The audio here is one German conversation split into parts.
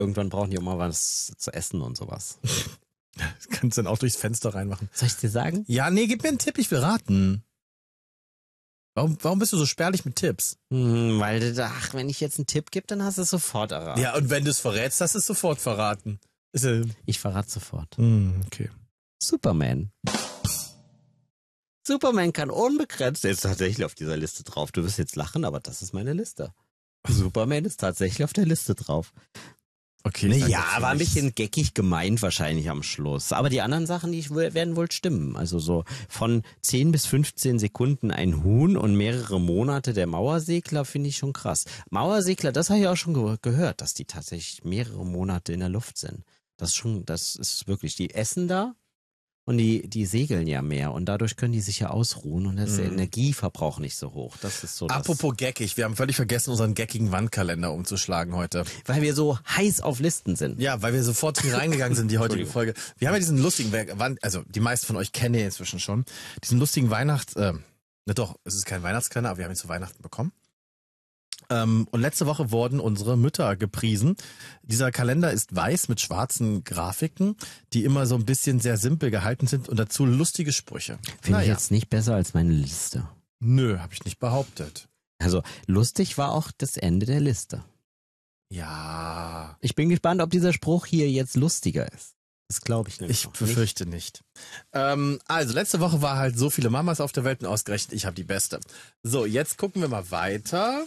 Irgendwann brauchen die auch mal was zu essen und sowas. Das kannst du dann auch durchs Fenster reinmachen. Soll ich dir sagen? Ja, nee, gib mir einen Tipp, ich will raten. Warum bist du so spärlich mit Tipps? Weil, wenn ich jetzt einen Tipp gebe, dann hast du es sofort erraten. Ja, und wenn du es verrätst, hast du es sofort verraten. Ich verrate sofort. Okay. Superman. Superman kann unbegrenzt, der ist tatsächlich auf dieser Liste drauf. Du wirst jetzt lachen, aber das ist meine Liste. Superman ist tatsächlich auf der Liste drauf. Okay. Ja, war ein bisschen geckig gemeint wahrscheinlich am Schluss. Aber die anderen Sachen, werden wohl stimmen. Also so von 10 bis 15 Sekunden ein Huhn und mehrere Monate der Mauersegler finde ich schon krass. Mauersegler, das habe ich auch schon gehört, dass die tatsächlich mehrere Monate in der Luft sind. Das ist wirklich, die essen da und die segeln ja mehr und dadurch können die sich ja ausruhen und ist der Energieverbrauch nicht so hoch. Das ist so. Apropos geckig, wir haben völlig vergessen, unseren geckigen Wandkalender umzuschlagen heute. Weil wir so heiß auf Listen sind. Ja, weil wir sofort hier reingegangen sind, die heutige Folge. Wir haben ja diesen lustigen, also die meisten von euch kennen ja inzwischen schon, diesen lustigen es ist kein Weihnachtskalender, aber wir haben ihn zu Weihnachten bekommen. Und letzte Woche wurden unsere Mütter gepriesen. Dieser Kalender ist weiß mit schwarzen Grafiken, die immer so ein bisschen sehr simpel gehalten sind und dazu lustige Sprüche. Finde ich jetzt nicht besser als meine Liste. Nö, habe ich nicht behauptet. Also lustig war auch das Ende der Liste. Ja. Ich bin gespannt, ob dieser Spruch hier jetzt lustiger ist. Das glaube ich nämlich. Ich befürchte nicht. Also letzte Woche war halt so viele Mamas auf der Welt und ausgerechnet ich habe die beste. So, jetzt gucken wir mal weiter.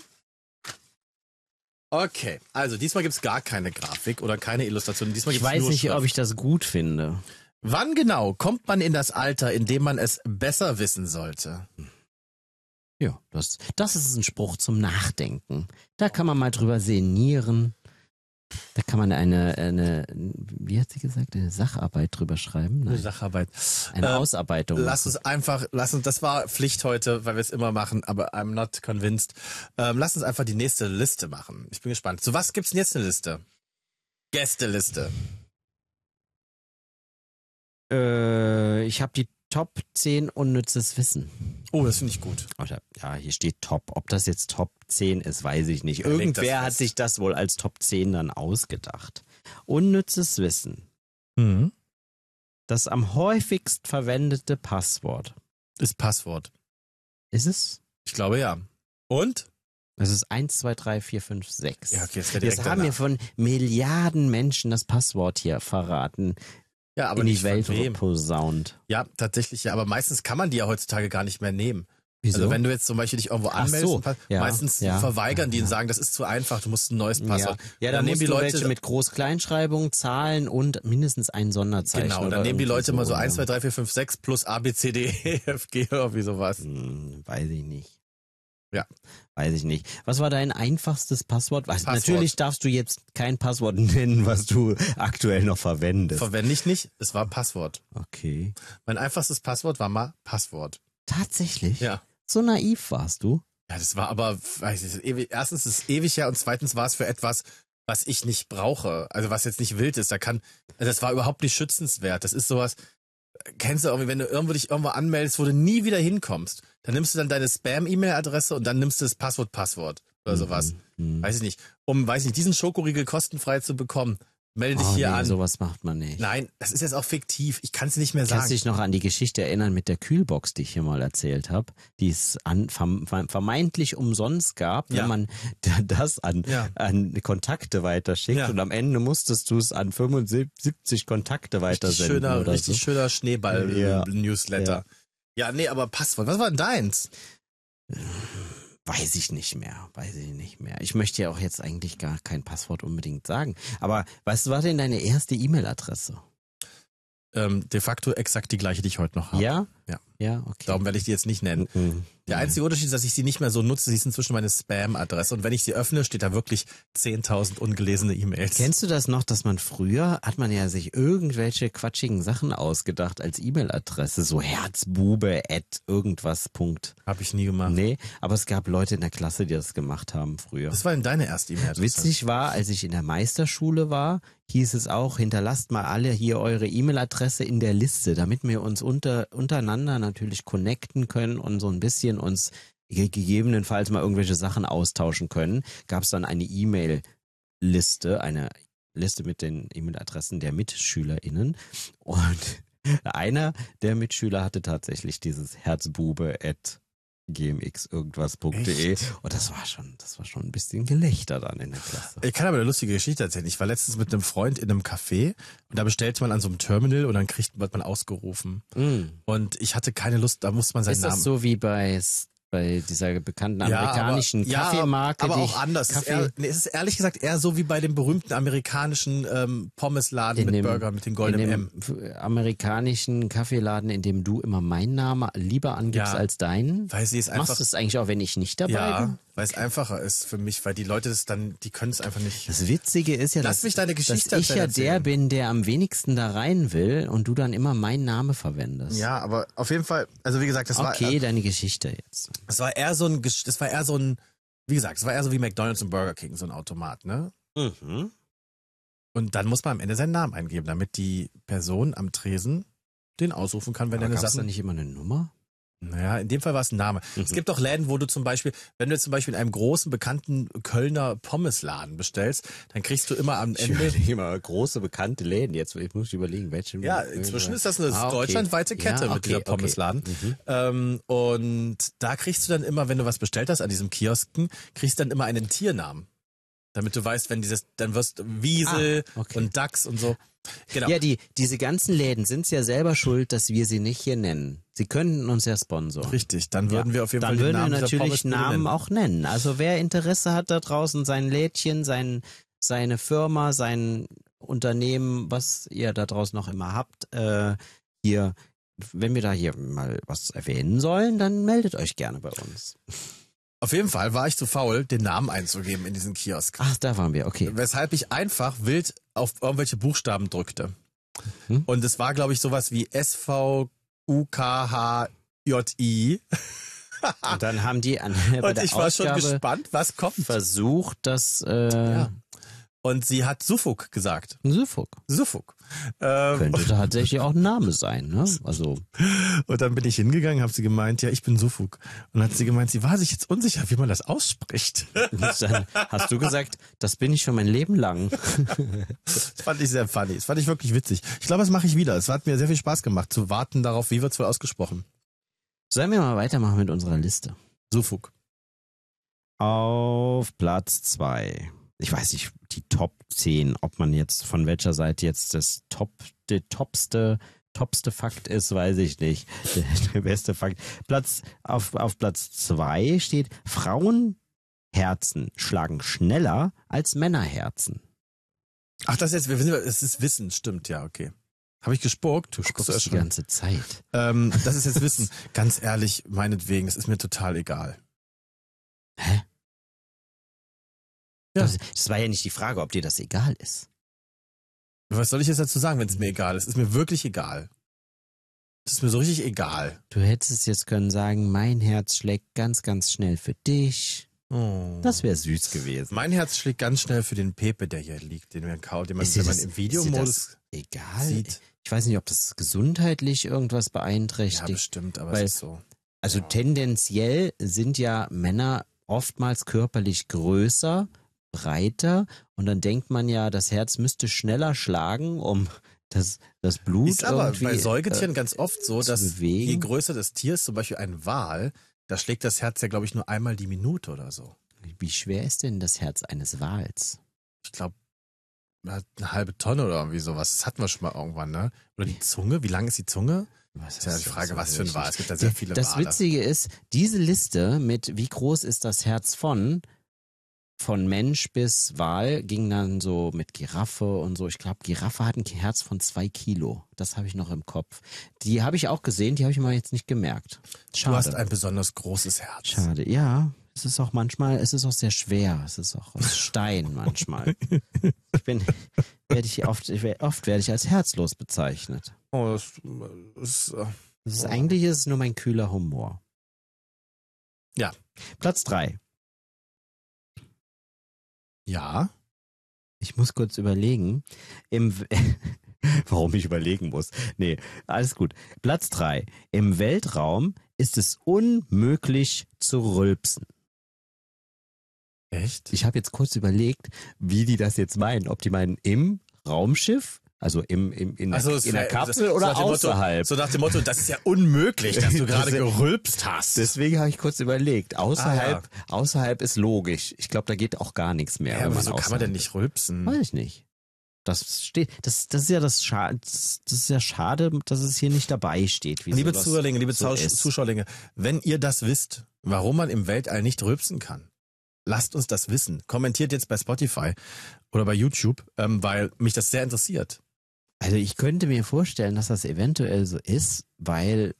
Okay, also diesmal gibt's gar keine Grafik oder keine Illustration. Diesmal Ich gibt's weiß nur nicht, Schrift. ob ich das gut finde. Wann genau kommt man in das Alter, in dem man es besser wissen sollte? Ja, das ist ein Spruch zum Nachdenken. Da kann man mal drüber sinnieren. Da kann man eine, wie hat sie gesagt, eine Sacharbeit drüber schreiben? Nein, Eine Sacharbeit. eine Ausarbeitung. Lass uns, das war Pflicht heute, weil wir es immer machen, aber I'm not convinced. Lass uns einfach die nächste Liste machen. Ich bin gespannt. Zu was gibt's denn jetzt eine Liste? Gästeliste. Ich habe die Top 10 unnützes Wissen. Oh, das finde ich gut. Oder, ja, hier steht Top. Ob das jetzt Top 10 ist, weiß ich nicht. Ja, legt das Irgendwer hat fest. sich das wohl als Top 10 dann ausgedacht. Unnützes Wissen. Mhm. Das am häufigst verwendete Passwort. Ist Passwort. Ist es? Ich glaube ja. Und? Es ist 1, 2, 3, 4, 5, 6. Ja, okay, jetzt Jetzt haben wir von Milliarden Menschen das Passwort hier verraten. Ja, aber in die nicht Welt von wem. posaunt. Ja, tatsächlich ja. Aber meistens kann man die ja heutzutage gar nicht mehr nehmen. Wieso? Also wenn du jetzt zum Beispiel dich irgendwo Ach anmeldest, so, ja, meistens ja, verweigern die ja. und sagen, das ist zu einfach, du musst ein neues Passwort. Ja, dann nehmen die Leute welche mit Groß-Kleinschreibung, Zahlen und mindestens ein Sonderzeichen. Genau, oder dann nehmen die irgendwie Leute immer so oder? 1, 2, 3, 4, 5, 6 plus A, B, C, D, E, F, G, irgendwie sowas. Weiß ich nicht. Ja. Weiß ich nicht. Was war dein einfachstes Passwort? Passwort. Natürlich darfst du jetzt kein Passwort nennen, was du aktuell noch verwendest. Verwende ich nicht, es war Passwort. Okay. Mein einfachstes Passwort war mal Passwort. Tatsächlich? Ja. So naiv warst du? Ja, das war aber, weiß ich, ewig, erstens ist es ewig her und zweitens war es für etwas, was ich nicht brauche. Also was jetzt nicht wild ist. Das war überhaupt nicht schützenswert. Das ist sowas, kennst du irgendwie, wenn du dich irgendwo anmeldest, wo du nie wieder hinkommst, dann nimmst du dann deine Spam-E-Mail-Adresse und dann nimmst du das Passwort oder sowas. Weiß ich nicht. Um, diesen Schokoriegel kostenfrei zu bekommen, melde dich hier an. Sowas macht man nicht. Nein, das ist jetzt auch fiktiv. Ich kann es nicht mehr Kannst du sagen. dich noch an die Geschichte erinnern mit der Kühlbox, die ich hier mal erzählt habe, die es vermeintlich umsonst gab, Ja. wenn man das an Kontakte weiterschickt Ja. und am Ende musstest du es an 75 Kontakte weitersenden. Richtig schöner Schneeball-Newsletter. Ja. Ja, nee, aber Passwort. Was war denn deins? Weiß ich nicht mehr. Ich möchte ja auch jetzt eigentlich gar kein Passwort unbedingt sagen. Aber was war denn deine erste E-Mail-Adresse? De facto exakt die gleiche, die ich heute noch habe. Ja? Ja. Ja, okay. Darum werde ich die jetzt nicht nennen. Der einzige Unterschied ist, dass ich sie nicht mehr so nutze. Sie ist inzwischen meine Spam-Adresse. Und wenn ich sie öffne, steht da wirklich 10.000 ungelesene E-Mails. Kennst du das noch, dass man früher, hat man ja sich irgendwelche quatschigen Sachen ausgedacht als E-Mail-Adresse, so Herzbube@ irgendwas. Habe ich nie gemacht. Nee, aber es gab Leute in der Klasse, die das gemacht haben früher. Was war denn deine erste E-Mail-Adresse? Witzig war, als ich in der Meisterschule war, hieß es auch, hinterlasst mal alle hier eure E-Mail-Adresse in der Liste, damit wir uns untereinander natürlich connecten können und so ein bisschen uns gegebenenfalls mal irgendwelche Sachen austauschen können. Gab es dann eine E-Mail-Liste, eine Liste mit den E-Mail-Adressen der MitschülerInnen und einer der Mitschüler hatte tatsächlich dieses herzbube@gmx-irgendwas.de Echt? und das war schon ein bisschen Gelächter dann in der Klasse. Ich kann aber eine lustige Geschichte erzählen. Ich war letztens mit einem Freund in einem Café und da bestellt man an so einem Terminal und dann wird man ausgerufen. Und ich hatte keine Lust, da musste man seinen Ist Namen... das so wie bei dieser bekannten amerikanischen Kaffeemarke? aber die auch anders. Es ist ehrlich gesagt eher so wie bei dem berühmten amerikanischen Pommesladen mit Burger mit den goldenen M. Amerikanischen Kaffeeladen, in dem du immer meinen Namen lieber angibst als deinen? Weil sie es einfach... Machst du es eigentlich auch, wenn ich nicht dabei bin? Weil es einfacher ist für mich, weil die Leute die können es einfach nicht... Das Witzige ist ja, Lass mich deine Geschichte dass ich ja erzählen. der bin, der am wenigsten da rein will und du dann immer meinen Namen verwendest. Ja, aber auf jeden Fall, also wie gesagt, Okay, deine Geschichte jetzt. es war eher so ein, wie gesagt, es war eher so wie McDonald's und Burger King, so ein Automat, ne? Mhm. Und dann muss man am Ende seinen Namen eingeben, damit die Person am Tresen den ausrufen kann, wenn er eine Gab's Sache... da nicht immer eine Nummer? Naja, in dem Fall war es ein Name. Es gibt auch Läden, wo du zum Beispiel, wenn du jetzt zum Beispiel in einem großen, bekannten Kölner Pommesladen bestellst, dann kriegst du immer am Ende... immer große, bekannte Läden. Jetzt ich muss ich überlegen, welche... Ja, inzwischen ist das eine deutschlandweite Kette mit dieser Pommesladen. Und da kriegst du dann immer, wenn du was bestellt hast an diesem Kiosken, kriegst du dann immer einen Tiernamen. Damit du weißt, dann wirst Wiesel und Dachs und so. Genau. Ja, diese ganzen Läden sind es ja selber schuld, dass wir sie nicht hier nennen. Sie könnten uns ja sponsoren. Richtig, dann würden wir auf jeden Fall den Dann Namen würden wir dieser natürlich Pommesbude Namen nennen. auch nennen. Also wer Interesse hat da draußen, sein Lädchen, seine Firma, sein Unternehmen, was ihr da draußen noch immer habt, hier, wenn wir da hier mal was erwähnen sollen, dann meldet euch gerne bei uns. Auf jeden Fall war ich zu faul, den Namen einzugeben in diesen Kiosk. Ach, da waren wir, okay. Weshalb ich einfach wild auf irgendwelche Buchstaben drückte. Und es war, glaube ich, sowas wie SVUKHJI. Und dann haben die bei Und der ich war schon Ausgabe gespannt, was kommt. versucht, das Und sie hat Suffolk gesagt. Suffolk. Suffolk. Könnte tatsächlich auch ein Name sein, ne? Also. Und dann bin ich hingegangen, habe sie gemeint, ja, ich bin Suffolk. Und dann hat sie gemeint, sie war sich jetzt unsicher, wie man das ausspricht. Dann hast du gesagt, das bin ich schon mein Leben lang. Das fand ich sehr funny. Das fand ich wirklich witzig. Ich glaube, das mache ich wieder. Es hat mir sehr viel Spaß gemacht, zu warten darauf, wie wird's wohl ausgesprochen. Sollen wir mal weitermachen mit unserer Liste? Suffolk. Auf Platz 2. Ich weiß nicht, die Top 10, ob man jetzt von welcher Seite jetzt der topste Fakt ist, weiß ich nicht. Der beste Fakt. Auf Platz 2 steht, Frauenherzen schlagen schneller als Männerherzen. Ach, das ist Wissen, stimmt, ja, okay. Habe ich gespuckt? Du spuckst die ganze Zeit. Das ist jetzt Wissen. Ganz ehrlich, meinetwegen, das ist mir total egal. Hä? Ja. Das war ja nicht die Frage, ob dir das egal ist. Was soll ich jetzt dazu sagen, wenn es mir egal ist? Ist mir wirklich egal. Das ist mir so richtig egal. Du hättest jetzt können sagen, mein Herz schlägt ganz, ganz schnell für dich. Oh. Das wäre süß gewesen. Mein Herz schlägt ganz schnell für den Pepe, der hier liegt, den man wenn man im Videomodus egal sieht. Ich weiß nicht, ob das gesundheitlich irgendwas beeinträchtigt. Ja, bestimmt, aber weil, es ist so. Also tendenziell sind ja Männer oftmals körperlich größer, breiter und dann denkt man ja, das Herz müsste schneller schlagen, um das Blut ist aber irgendwie bei Säugetieren ganz oft so, dass bewegen. je größer das Tier ist, zum Beispiel ein Wal, da schlägt das Herz ja, glaube ich, nur einmal die Minute oder so. Wie schwer ist denn das Herz eines Wals? Ich glaube, eine halbe Tonne oder irgendwie sowas. Das hatten wir schon mal irgendwann, ne? Oder die Zunge? Wie lang ist die Zunge? Was ist ja die Frage, so was für ein Wal. Es gibt ja sehr viele Das Wale. Witzige ist, diese Liste mit wie groß ist das Herz von Mensch bis Wal ging dann so mit Giraffe und so. Ich glaube, Giraffe hat ein Herz von 2 Kilo. Das habe ich noch im Kopf. Die habe ich auch gesehen, die habe ich mal jetzt nicht gemerkt. Schade. Du hast ein besonders großes Herz. Schade, ja. Es ist auch sehr schwer. Es ist auch aus Stein manchmal. Oft werde ich als herzlos bezeichnet. Oh, Eigentlich ist es nur mein kühler Humor. Ja. Platz 3. Ja. Ich muss kurz überlegen, warum ich überlegen muss. Nee, alles gut. Platz 3. Im Weltraum ist es unmöglich zu rülpsen. Echt? Ich habe jetzt kurz überlegt, wie die das jetzt meinen. Ob die meinen im Raumschiff, also in der Kapsel oder außerhalb. So nach dem Motto, das ist ja unmöglich, dass du gerade gerülpst hast. Deswegen habe ich kurz überlegt. Außerhalb ist logisch. Ich glaube, da geht auch gar nichts mehr. Ja, aber wieso kann man denn nicht rülpsen? Weiß ich nicht. Das ist ja schade, dass es hier nicht dabei steht. Liebe Zuhörlinge, liebe so Zuschauerlinge, wenn ihr das wisst, warum man im Weltall nicht rülpsen kann, lasst uns das wissen. Kommentiert jetzt bei Spotify oder bei YouTube, weil mich das sehr interessiert. Also ich könnte mir vorstellen, dass das eventuell so ist, weil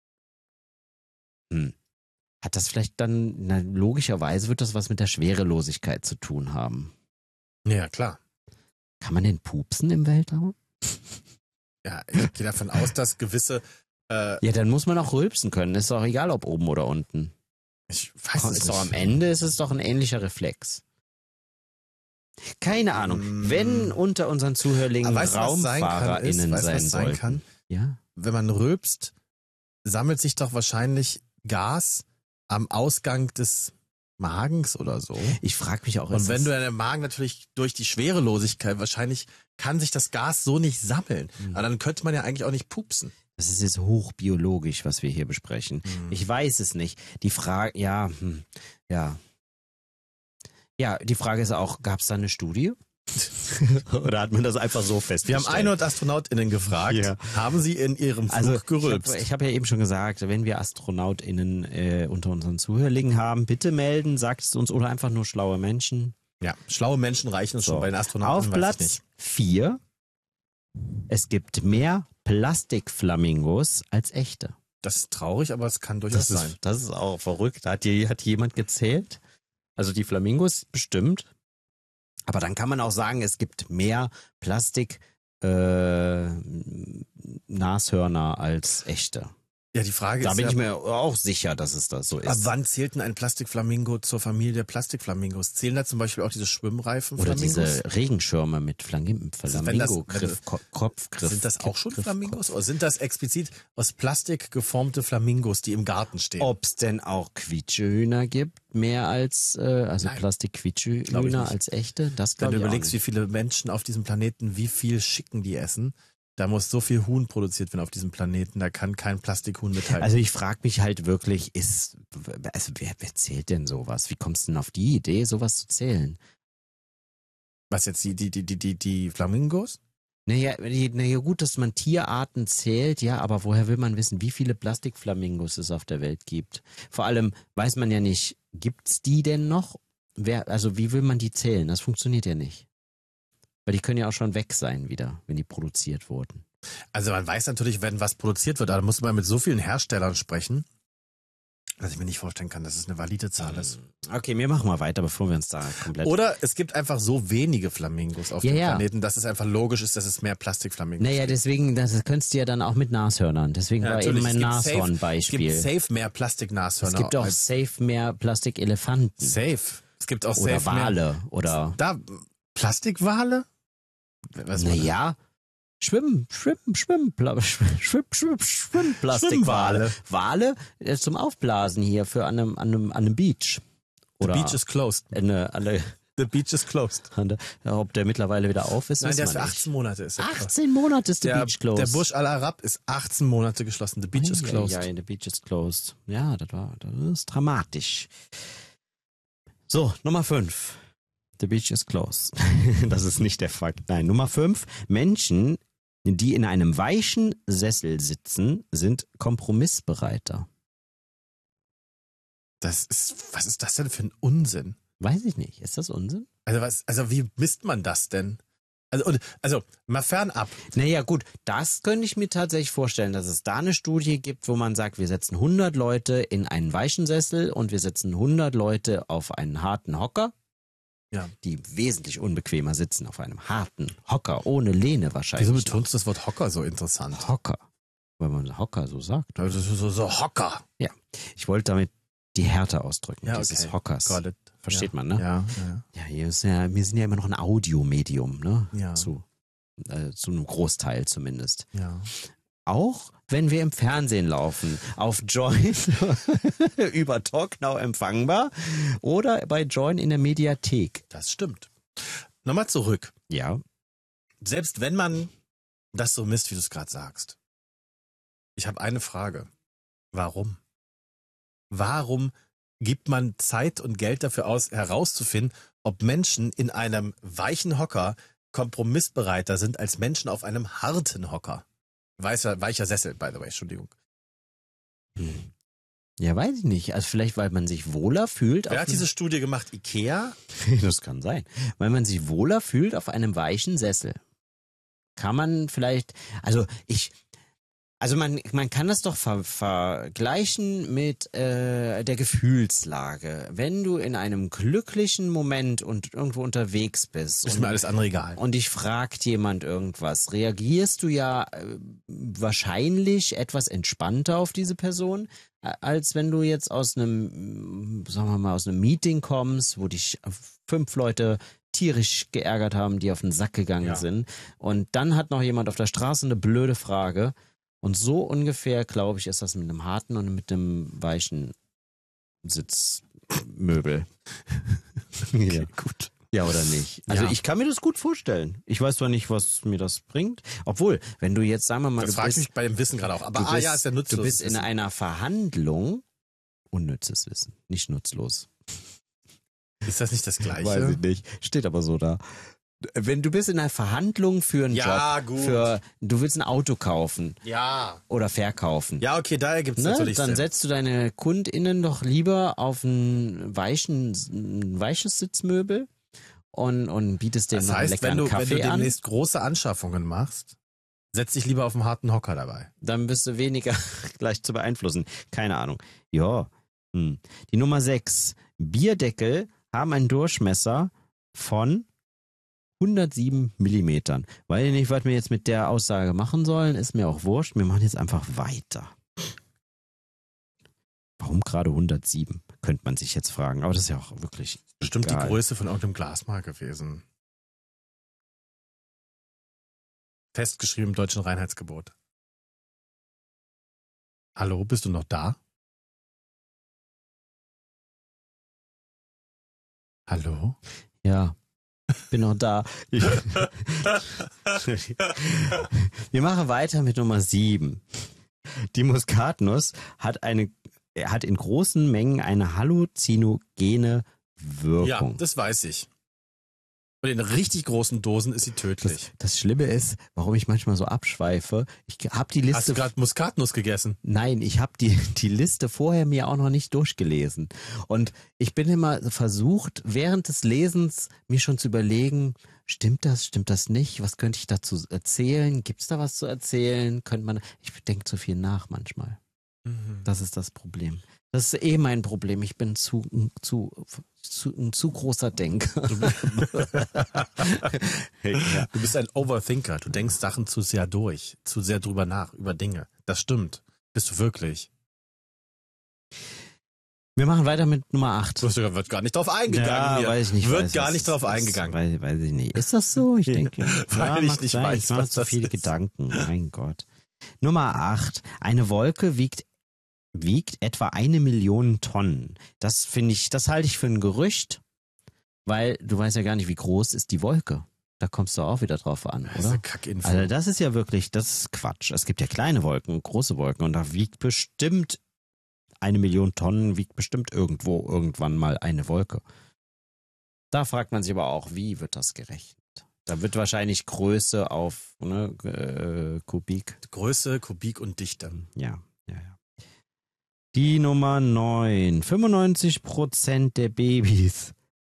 hat das vielleicht dann, logischerweise wird das was mit der Schwerelosigkeit zu tun haben. Ja, klar. Kann man denn pupsen im Weltraum? Ja, ich gehe davon aus, dass gewisse... ja, dann muss man auch rülpsen können. Ist doch egal, ob oben oder unten. Ich weiß es nicht. Doch am Ende ist es doch ein ähnlicher Reflex. Keine Ahnung. Wenn unter unseren Zuhörlingen RaumfahrerInnen sein sollten. Ja? Wenn man rülpst, sammelt sich doch wahrscheinlich Gas am Ausgang des Magens oder so. Ich frage mich auch. Und wenn du deinen Magen natürlich durch die Schwerelosigkeit, wahrscheinlich kann sich das Gas so nicht sammeln. Aber dann könnte man ja eigentlich auch nicht pupsen. Das ist jetzt hochbiologisch, was wir hier besprechen. Ich weiß es nicht. Die Frage, ja. Ja, die Frage ist auch, gab es da eine Studie? Oder hat man das einfach so festgestellt? Wir haben 100 AstronautInnen gefragt, haben sie in ihrem Flug gerülpst? Ich habe ja eben schon gesagt, wenn wir AstronautInnen unter unseren Zuhörlingen haben, bitte melden, sagt es uns oder einfach nur schlaue Menschen. Ja, schlaue Menschen reichen uns schon bei den Astronauten. Auf Platz 4, es gibt mehr Plastikflamingos als echte. Das ist traurig, aber es kann durchaus sein. Das ist auch verrückt. Hat jemand gezählt? Also die Flamingos bestimmt. Aber dann kann man auch sagen, es gibt mehr Plastik-Nashörner als echte. Ja, die Frage da ist bin ich mir auch sicher, dass es das so ist. Aber wann zählt denn ein Plastikflamingo zur Familie der Plastikflamingos? Zählen da zum Beispiel auch diese Schwimmreifen-Flamingos? Oder diese Regenschirme mit Flamingo-Kopfgriff. Sind das auch schon Flamingos? Oder sind das explizit aus Plastik geformte Flamingos, die im Garten stehen? Ob es denn auch Quietschehühner gibt, mehr als, Plastik-Quietschehühner als echte? Das Wenn glaube ich du überlegst, auch wie viele Menschen auf diesem Planeten, wie viel Chicken die essen, da muss so viel Huhn produziert werden auf diesem Planeten, da kann kein Plastikhuhn mithalten. Also ich frage mich halt wirklich, wer zählt denn sowas? Wie kommst du denn auf die Idee, sowas zu zählen? Was jetzt, die Flamingos? Naja, gut, dass man Tierarten zählt, ja, aber woher will man wissen, wie viele Plastikflamingos es auf der Welt gibt? Vor allem weiß man ja nicht, gibt's die denn noch? Wie will man die zählen? Das funktioniert ja nicht. Weil die können ja auch schon weg sein wieder, wenn die produziert wurden. Also man weiß natürlich, wenn was produziert wird, aber da muss man mit so vielen Herstellern sprechen, dass ich mir nicht vorstellen kann, dass es eine valide Zahl ist. Okay, wir machen mal weiter, bevor wir uns da komplett... Oder es gibt einfach so wenige Flamingos auf dem Planeten, dass es einfach logisch ist, dass es mehr Plastikflamingos gibt. Naja, deswegen, das könntest du ja dann auch mit Nashörnern. Deswegen war eben mein Nashorn-Beispiel. Es gibt safe mehr Plastiknashörner. Es gibt auch safe mehr Plastikelefanten. Safe. Es gibt auch oder safe Wale. Mehr. Oder Plastikwale? Naja, Plastikwale. Wale zum Aufblasen hier für an einem Beach. Oder The beach is closed. The beach is closed. Ob der mittlerweile wieder auf ist, Nein, der ist für 18 Monate. Ist 18 Monate ist der Beach closed. Der Burj Al Arab ist 18 Monate geschlossen. The beach is closed. Ja, the beach is closed. Ja, das ist dramatisch. So, Nummer 5. The beach is closed. Das ist nicht der Fakt. Nein, Nummer 5. Menschen, die in einem weichen Sessel sitzen, sind kompromissbereiter. Was ist das denn für ein Unsinn? Weiß ich nicht. Ist das Unsinn? Also wie misst man das denn? Also mal fernab. Naja, gut, das könnte ich mir tatsächlich vorstellen, dass es da eine Studie gibt, wo man sagt, wir setzen 100 Leute in einen weichen Sessel und wir setzen 100 Leute auf einen harten Hocker. Ja. Die wesentlich unbequemer sitzen auf einem harten Hocker, ohne Lehne wahrscheinlich. Wieso betonst du das Wort Hocker so interessant? Hocker. Weil man Hocker so sagt. Das ist so Hocker. Ja. Ich wollte damit die Härte ausdrücken, ja, dieses okay. Hockers. Versteht man, ne? Ja. Ja, wir sind ja immer noch ein Audiomedium, ne? Ja. Zu einem Großteil zumindest. Ja. Auch wenn wir im Fernsehen laufen. Auf Join über TalkNow empfangbar oder bei Join in der Mediathek. Das stimmt. Nochmal zurück. Ja. Selbst wenn man das so misst, wie du es gerade sagst. Ich habe eine Frage. Warum? Warum gibt man Zeit und Geld dafür aus, herauszufinden, ob Menschen in einem weichen Hocker kompromissbereiter sind als Menschen auf einem harten Hocker? Weicher Sessel, by the way, Entschuldigung. Ja, weiß ich nicht. Also vielleicht, weil man sich wohler fühlt. Wer hat diese Studie gemacht? Ikea? Das kann sein. Weil man sich wohler fühlt auf einem weichen Sessel. Kann man vielleicht, man kann das doch vergleichen mit der Gefühlslage. Wenn du in einem glücklichen Moment und irgendwo unterwegs bist. Ist mir alles andere egal. Und dich fragt jemand irgendwas, reagierst du ja wahrscheinlich etwas entspannter auf diese Person, als wenn du jetzt aus einem Meeting kommst, wo dich 5 Leute tierisch geärgert haben, die auf den Sack gegangen sind. Und dann hat noch jemand auf der Straße eine blöde Frage. Und so ungefähr, glaube ich, ist das mit einem harten und mit einem weichen Sitzmöbel. Okay, gut. Ja, oder nicht? Also ich kann mir das gut vorstellen. Ich weiß zwar nicht, was mir das bringt. Obwohl, wenn du jetzt, sagen wir mal, das frage ich mich bei dem Wissen gerade auch. Aber ist ja nutzlos. Du bist in einer Verhandlung, unnützes Wissen, nicht nutzlos. Ist das nicht das Gleiche? Weiß ich nicht. Steht aber so da. Wenn du bist in einer Verhandlung für einen Job, gut. Du willst ein Auto kaufen oder verkaufen. Ja, okay, da ergibt es natürlich Dann Sinn. setzt du deine KundInnen doch lieber auf ein weiches Sitzmöbel und bietest denen noch einen leckeren Kaffee an. Wenn du demnächst große Anschaffungen machst, setz dich lieber auf einen harten Hocker dabei. Dann bist du weniger gleich zu beeinflussen. Keine Ahnung. Ja. Die Nummer 6. Bierdeckel haben einen Durchmesser von 107 Millimetern. Weiß ich nicht, was wir jetzt mit der Aussage machen sollen, ist mir auch wurscht. Wir machen jetzt einfach weiter. Warum gerade 107? Könnte man sich jetzt fragen. Aber das ist ja auch wirklich bestimmt egal. Die Größe von irgendeinem Glasmark gewesen. Festgeschrieben im deutschen Reinheitsgebot. Hallo, bist du noch da? Hallo? Ja. Bin noch da. Wir machen weiter mit Nummer 7. Die Muskatnuss hat in großen Mengen eine halluzinogene Wirkung. Ja, das weiß ich. Und in richtig großen Dosen ist sie tödlich. Das Schlimme ist, warum ich manchmal so abschweife. Ich habe die Liste. Hast du gerade Muskatnuss gegessen? Nein, ich habe die Liste vorher mir auch noch nicht durchgelesen. Und ich bin immer versucht, während des Lesens mir schon zu überlegen, stimmt das nicht? Was könnte ich dazu erzählen? Gibt es da was zu erzählen? Ich denke zu viel nach manchmal. Das ist das Problem. Das ist mein Problem. Ich bin ein zu großer Denker. Ja. Du bist ein Overthinker. Du denkst Sachen zu sehr durch, zu sehr drüber nach, über Dinge. Das stimmt. Bist du wirklich. Wir machen weiter mit Nummer 8. Wird gar nicht drauf eingegangen. Ja, hier. weiß ich nicht. Wird gar nicht drauf eingegangen. Weiß ich nicht. Ist das so? Ich denke. Weil ich nicht weiß, ich mache was so das viele ist. Gedanken. Mein Gott. Nummer 8. Eine Wolke wiegt etwa 1 Million Tonnen. Das halte ich für ein Gerücht, weil du weißt ja gar nicht, wie groß ist die Wolke. Da kommst du auch wieder drauf an, Das ist oder? eine Kackinfo. Also das ist ja wirklich, das ist Quatsch. Es gibt ja kleine Wolken, große Wolken und da wiegt bestimmt 1 Million Tonnen, wiegt bestimmt irgendwann mal eine Wolke. Da fragt man sich aber auch, wie wird das gerechnet? Da wird wahrscheinlich Größe auf Kubik. Größe, Kubik und Dichte. Ja. Die Nummer 9. 95% der Babys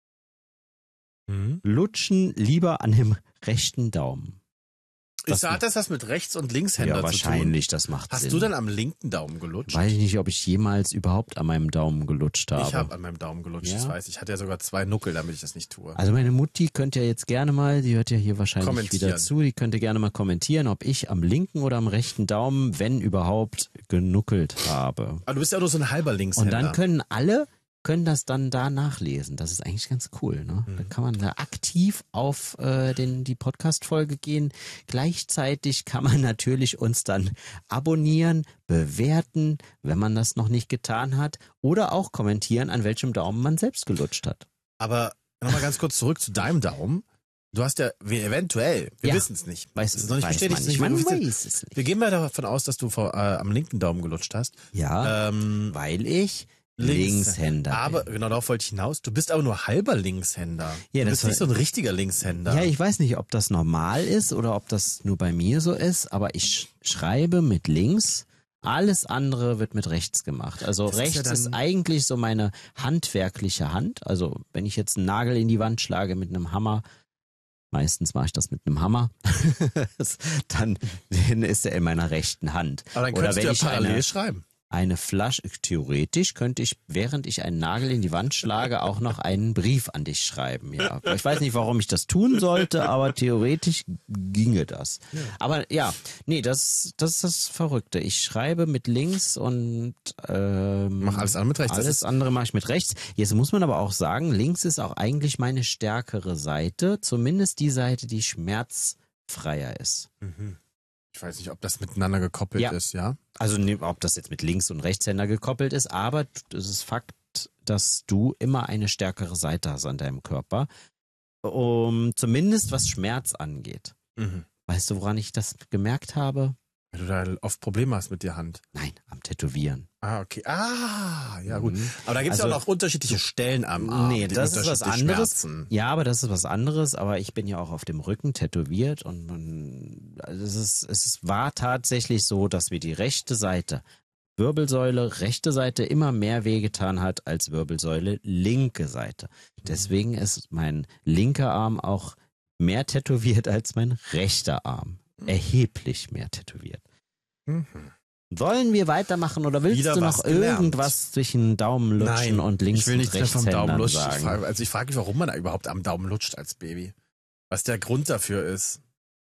lutschen lieber an dem rechten Daumen. Hat das was mit Rechts- und Linkshänder Ja, zu wahrscheinlich, das macht tun? Sinn. Hast du dann am linken Daumen gelutscht? Weiß ich nicht, ob ich jemals überhaupt an meinem Daumen gelutscht habe. Ich habe an meinem Daumen gelutscht, Ja? das weiß ich. Ich hatte ja sogar 2 Nuckel, damit ich das nicht tue. Also meine Mutti könnte ja jetzt gerne mal, die hört ja hier wahrscheinlich Kommentieren. wieder zu, die könnte gerne mal kommentieren, ob ich am linken oder am rechten Daumen, wenn überhaupt, genuckelt habe. Aber du bist ja nur so ein halber Und Linkshänder. dann können alle können das dann da nachlesen. Das ist eigentlich ganz cool. Ne? Da kann man da aktiv auf die Podcast-Folge gehen. Gleichzeitig kann man natürlich uns dann abonnieren, bewerten, wenn man das noch nicht getan hat, oder auch kommentieren, an welchem Daumen man selbst gelutscht hat. Aber nochmal ganz kurz zurück zu deinem Daumen. Du hast ja wir wissen es nicht. Weiß es ist noch nicht bestätigt. Man weiß es nicht. Wir gehen mal davon aus, dass du am linken Daumen gelutscht hast. Ja, weil ich Linkshänder bin. Aber genau darauf wollte ich hinaus. Du bist aber nur halber Linkshänder. Ja, du bist nicht so ein richtiger Linkshänder. Ja, ich weiß nicht, ob das normal ist oder ob das nur bei mir so ist, aber ich schreibe mit links. Alles andere wird mit rechts gemacht. Also Das rechts ist eigentlich so meine handwerkliche Hand. Also wenn ich jetzt einen Nagel in die Wand schlage mit einem Hammer, meistens mache ich das mit einem Hammer, dann ist er in meiner rechten Hand. Aber dann könntest du ja parallel schreiben. Eine Flasche, theoretisch könnte ich, während ich einen Nagel in die Wand schlage, auch noch einen Brief an dich schreiben. Ja. Ich weiß nicht, warum ich das tun sollte, aber theoretisch ginge das. Ja. Aber ja, nee, das ist das Verrückte. Ich schreibe mit links und mach alles andere mit rechts. Alles andere mache ich mit rechts. Jetzt muss man aber auch sagen, links ist auch eigentlich meine stärkere Seite, zumindest die Seite, die schmerzfreier ist. Mhm. Ich weiß nicht, ob das miteinander gekoppelt ist, ja? Also ob das jetzt mit Links- und Rechtshänder gekoppelt ist, aber es ist Fakt, dass du immer eine stärkere Seite hast an deinem Körper, zumindest was Schmerz angeht. Mhm. Weißt du, woran ich das gemerkt habe? Wenn du da oft Probleme hast mit der Hand. Nein, am Tätowieren. Ah, okay. Ah, ja gut. Aber da gibt es ja auch noch unterschiedliche Stellen am Arm. Nee, das ist was anderes. Schmerzen. Ja, aber das ist was anderes. Aber ich bin ja auch auf dem Rücken tätowiert und es war tatsächlich so, dass mir die rechte Seite, Wirbelsäule, rechte Seite immer mehr wehgetan hat als Wirbelsäule, linke Seite. Deswegen ist mein linker Arm auch mehr tätowiert als mein rechter Arm. Erheblich mehr tätowiert. Mhm. Wollen wir weitermachen oder willst du noch irgendwas zwischen Daumen lutschen und links und Rechtshändern sagen? Also ich frage mich, warum man da überhaupt am Daumen lutscht als Baby. Was der Grund dafür ist.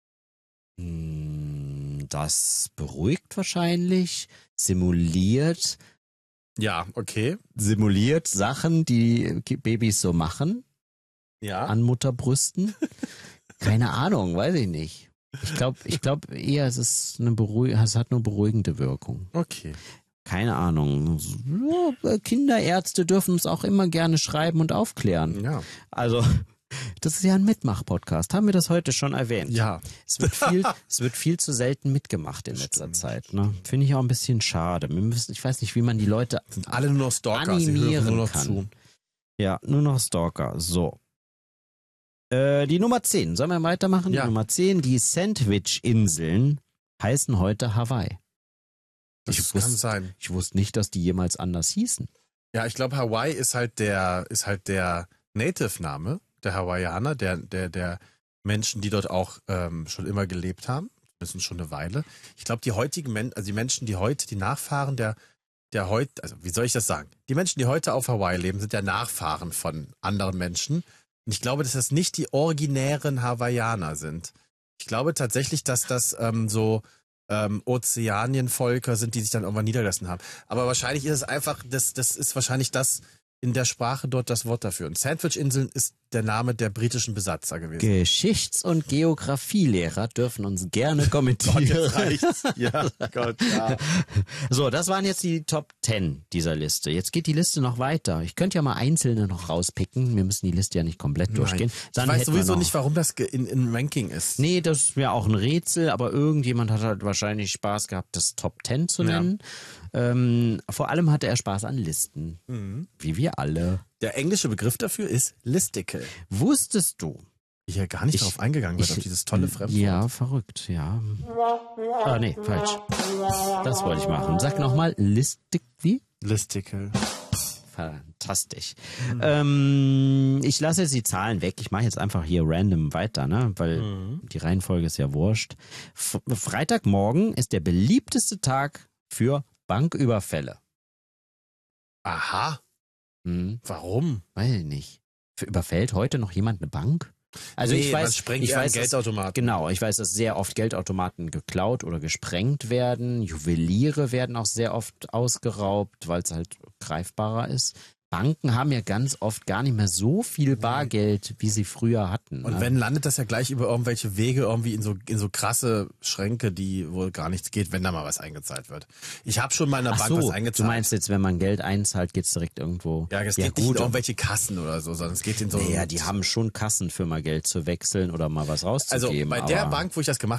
Das beruhigt wahrscheinlich, simuliert. Ja, okay. Simuliert Sachen, die Babys so machen. Ja. An Mutterbrüsten. Keine Ahnung, weiß ich nicht. Ich glaube eher, es hat nur beruhigende Wirkung. Okay. Keine Ahnung. Kinderärzte dürfen uns auch immer gerne schreiben und aufklären. Ja. Also, das ist ja ein Mitmach-Podcast. Haben wir das heute schon erwähnt? Ja. Es wird viel zu selten mitgemacht in letzter Zeit. Ne? Finde ich auch ein bisschen schade. Ich weiß nicht, wie man die Leute sind alle nur noch Stalker, animieren sie hören nur noch kann. Zu. Ja, nur noch Stalker. So. Die Nummer 10. Sollen wir weitermachen? Ja. Die Nummer 10. Die Sandwich-Inseln heißen heute Hawaii. Das kann sein. Ich wusste nicht, dass die jemals anders hießen. Ja, ich glaube, Hawaii ist halt der Native-Name der Hawaiianer, der Menschen, die dort auch schon immer gelebt haben. Das ist schon eine Weile. Ich glaube, die Menschen, die heute, die Nachfahren der heute, also wie soll ich das sagen? Die Menschen, die heute auf Hawaii leben, sind ja Nachfahren von anderen Menschen. Und ich glaube, dass das nicht die originären Hawaiianer sind. Ich glaube tatsächlich, dass das Ozeanienvölker sind, die sich dann irgendwann niedergelassen haben. Aber wahrscheinlich ist es einfach, das ist wahrscheinlich das in der Sprache dort das Wort dafür. Und Sandwich-Inseln ist der Name der britischen Besatzer gewesen. Geschichts- und Geografielehrer dürfen uns gerne kommentieren. Gott, jetzt reicht's. Ja, Gott, ja. So, das waren jetzt die Top 10 dieser Liste. Jetzt geht die Liste noch weiter. Ich könnte ja mal einzelne noch rauspicken. Wir müssen die Liste ja nicht komplett durchgehen. Dann ich weiß sowieso nicht, warum das in Ranking ist. Nee, das ist mir auch ein Rätsel, aber irgendjemand hat halt wahrscheinlich Spaß gehabt, das Top 10 zu nennen. Vor allem hatte er Spaß an Listen. Mhm. Wie wir alle. Der englische Begriff dafür ist Listicle. Wusstest du? Ich ja gar nicht darauf eingegangen wird, auf dieses tolle Fremdwort. Ja, verrückt, ja. Ah, nee, falsch. Das wollte ich machen. Sag nochmal, wie? Listicle. Fantastisch. Ich lasse jetzt die Zahlen weg. Ich mache jetzt einfach hier random weiter, ne? Weil die Reihenfolge ist ja wurscht. Freitagmorgen ist der beliebteste Tag für Banküberfälle. Aha. Warum? Weiß ich nicht. Überfällt heute noch jemand eine Bank? Also nee, ich weiß, Geldautomaten. Genau, ich weiß, dass sehr oft Geldautomaten geklaut oder gesprengt werden. Juweliere werden auch sehr oft ausgeraubt, weil es halt greifbarer ist. Banken haben ja ganz oft gar nicht mehr so viel Bargeld, wie sie früher hatten. Und ne? wenn, landet das ja gleich über irgendwelche Wege irgendwie in so krasse Schränke, die wohl gar nichts geht, wenn da mal was eingezahlt wird. Ich habe schon mal in der Ach Bank was so, eingezahlt. du meinst jetzt, wenn man Geld einzahlt, geht's direkt irgendwo. Ja, es geht nicht in irgendwelche Kassen oder so, sondern es geht in so... Naja, die haben schon Kassen für mal Geld zu wechseln oder mal was Also rauszugeben. bei der aber Bank, wo ich das gemacht